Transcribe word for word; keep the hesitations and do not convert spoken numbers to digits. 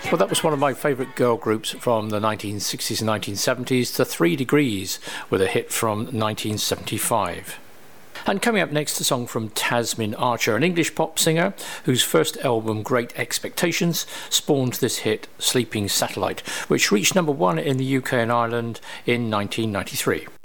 Well, that was one of my favourite girl groups from the nineteen sixties and nineteen seventies, The Three Degrees, with a hit from nineteen seventy-five. And coming up next, a song from Tasmin Archer, an English pop singer whose first album, Great Expectations, spawned this hit, Sleeping Satellite, which reached number one in the U K and Ireland in nineteen ninety-three.